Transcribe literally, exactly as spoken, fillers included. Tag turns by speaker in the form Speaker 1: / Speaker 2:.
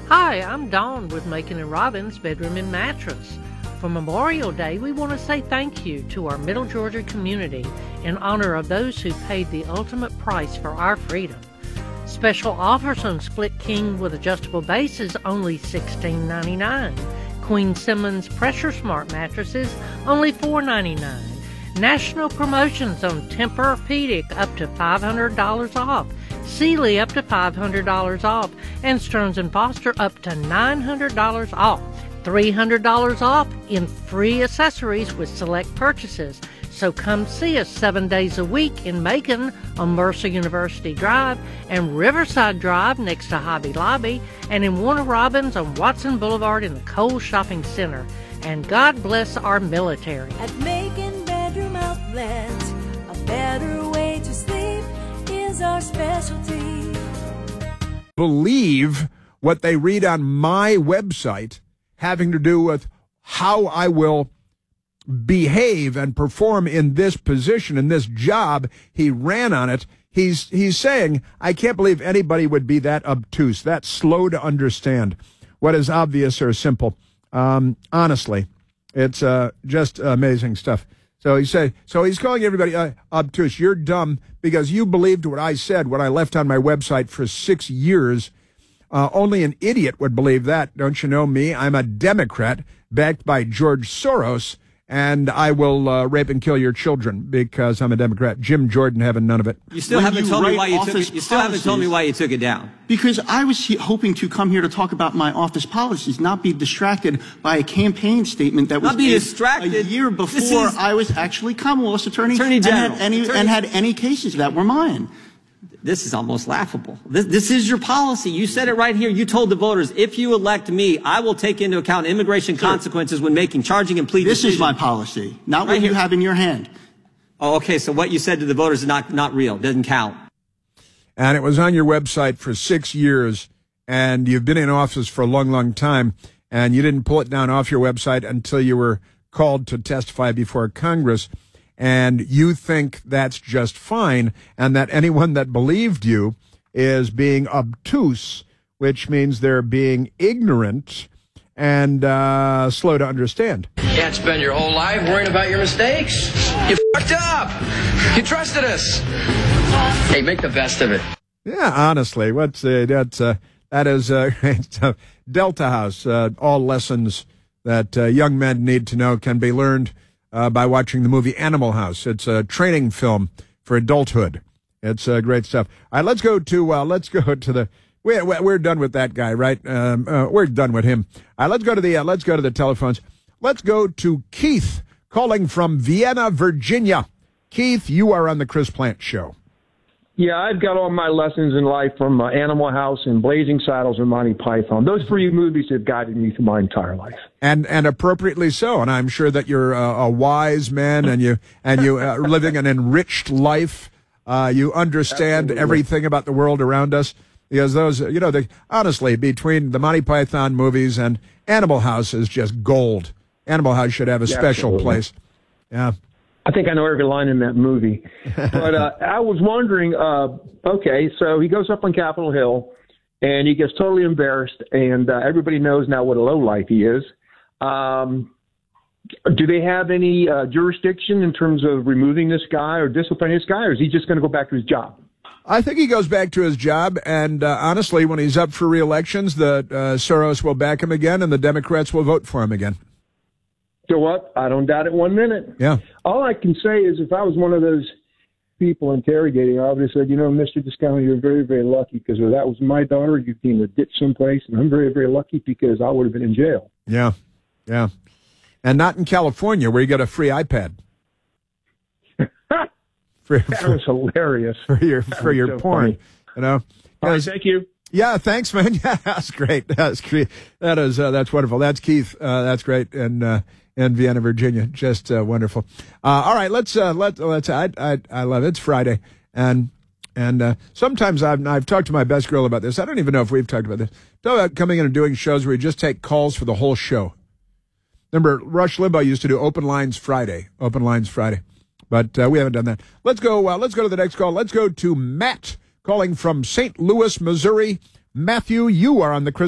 Speaker 1: Hi, I'm Dawn with Macon and Robbins Bedroom and Mattress. For Memorial Day, we want to say thank you to our Middle Georgia community in honor of those who paid the ultimate price for our freedom. Special offers on Split King with adjustable bases only sixteen ninety-nine. Queen Simmons Pressure Smart mattresses only four ninety-nine. National promotions on Tempur-Pedic up to five hundred dollars off. Sealy up to five hundred dollars off, and Stearns and Foster up to nine hundred dollars off. three hundred dollars off in free accessories with select purchases. So come see us seven days a week in Macon on Mercer University Drive and Riverside Drive next to Hobby Lobby, and in Warner Robins on Watson Boulevard in the Kohl's Shopping Center. And God bless our military.
Speaker 2: At Macon Bedroom Outlet, a better way to sleep is our specialty.
Speaker 3: Believe what they read on my website having to do with how I will behave and perform in this position, in this job. He ran on it. He's he's saying, I can't believe anybody would be that obtuse, that slow to understand what is obvious or simple. Um, honestly, it's uh, just amazing stuff. So he said, so he's calling everybody uh, obtuse. You're dumb because you believed what I said when I left on my website for six years. Uh, only an idiot would believe that. Don't you know me? I'm a Democrat backed by George Soros, and I will uh, rape and kill your children because I'm a Democrat. Jim Jordan having none of it.
Speaker 4: You still
Speaker 5: When
Speaker 4: haven't
Speaker 5: you
Speaker 4: told me
Speaker 5: write
Speaker 4: why you took
Speaker 5: office
Speaker 4: it. You still haven't told me
Speaker 5: policies-
Speaker 4: why you took it down.
Speaker 5: Because I was he- hoping to come here to talk about my office policies, not be distracted by a campaign statement that was
Speaker 4: Not be
Speaker 5: made
Speaker 4: distracted.
Speaker 5: a year
Speaker 4: This
Speaker 5: before
Speaker 4: is-
Speaker 5: I was actually Commonwealth's attorney,
Speaker 4: Attorney
Speaker 5: and,
Speaker 4: General.
Speaker 5: had any,
Speaker 4: Attorney-
Speaker 5: and had any cases that were mine.
Speaker 4: This is almost laughable. This, this is your policy. You said it right here. You told the voters, if you elect me, I will take into account immigration
Speaker 5: Sure.
Speaker 4: consequences when making charging and plea
Speaker 5: This
Speaker 4: decisions.
Speaker 5: is my policy, not
Speaker 4: Right
Speaker 5: what you
Speaker 4: here.
Speaker 5: have in your hand.
Speaker 4: Oh, okay. So what you said to the voters is not, not real. Doesn't count.
Speaker 3: And it was on your website for six years, and you've been in office for a long, long time, and you didn't pull it down off your website until you were called to testify before Congress. And you think that's just fine, and that anyone that believed you is being obtuse, which means they're being ignorant and uh, slow to understand.
Speaker 6: You can't spend your whole life worrying about your mistakes. You fucked up. You trusted us. Hey, make the best of it.
Speaker 3: Yeah, honestly, what's uh, that's uh, that is uh, uh, Delta House. Uh, all lessons that uh, young men need to know can be learned uh, by watching the movie Animal House. It's a training film for adulthood. It's uh, great stuff. All right, let's go to uh, let's go to the. We're we're done with that guy, right? Um, uh, we're done with him. All right, let's go to the uh, let's go to the telephones. Let's go to Keith calling from Vienna, Virginia. Keith, you are on the Chris Plant Show.
Speaker 7: Yeah, I've got all my lessons in life from uh, Animal House and Blazing Saddles and Monty Python. Those three movies have guided me through my entire life.
Speaker 3: And and appropriately so. And I'm sure that you're a, a wise man, and you and you are living an enriched life. Uh, you understand
Speaker 7: Absolutely.
Speaker 3: everything about the world around us, because those, you know, the, honestly, between the Monty Python movies and Animal House is just gold. Animal House should have a
Speaker 7: Yeah,
Speaker 3: special
Speaker 7: absolutely.
Speaker 3: place. Yeah.
Speaker 7: I think I know every line in that movie. But uh, I was wondering, uh, okay, so he goes up on Capitol Hill, and he gets totally embarrassed, and uh, everybody knows now what a lowlife he is. Um, do they have any uh, jurisdiction in terms of removing this guy or disciplining this guy, or is he just going to go back to his job?
Speaker 3: I think he goes back to his job, and uh, honestly, when he's up for re-elections, the uh, Soros will back him again, and the Democrats will vote for him again.
Speaker 7: So what? I don't doubt it one minute.
Speaker 3: Yeah.
Speaker 7: All I can say is if I was one of those people interrogating, I would have said, you know, Mister Discount, you're very, very lucky because if that was my daughter, you'd be in a ditch someplace, and I'm very, very lucky because I would have been in jail.
Speaker 3: Yeah, yeah. And not in California where you get a free iPad. for,
Speaker 7: That
Speaker 3: for,
Speaker 7: was hilarious.
Speaker 3: for your for your
Speaker 7: so
Speaker 3: porn,
Speaker 7: funny.
Speaker 3: you know.
Speaker 7: All right,
Speaker 3: Yes.
Speaker 7: thank you.
Speaker 3: Yeah, thanks, man. Yeah, that's great. That's great. That is uh, that's wonderful. That's Keith. Uh, that's great. And uh, in Vienna, Virginia, just uh, wonderful. Uh, all right, let's uh, let let's. I, I I love it. It's Friday, and and uh, sometimes I've I've talked to my best girl about this. I don't even know if we've talked about this. Talk about coming in and doing shows where you just take calls for the whole show. Remember, Rush Limbaugh used to do Open Lines Friday. Open Lines Friday, but uh, we haven't done that. Let's go. Uh, let's go to the next call. Let's go to Matt calling from Saint Louis, Missouri. Matthew, you are on the Chris